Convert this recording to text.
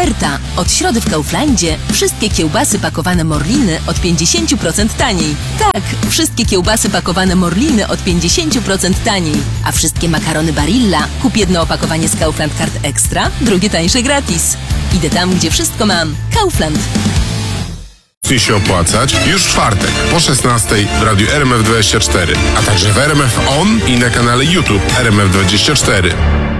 Oferta! Od środy w Kauflandzie wszystkie kiełbasy pakowane Morliny od 50% taniej. Tak, wszystkie kiełbasy pakowane Morliny od 50% taniej. A wszystkie makarony Barilla kup jedno opakowanie z Kaufland Card Extra, drugie tańsze gratis. Idę tam, gdzie wszystko mam. Kaufland. Nie się opłacać już w czwartek po 16 w radiu RMF24, a także w RMF On i na kanale YouTube RMF24.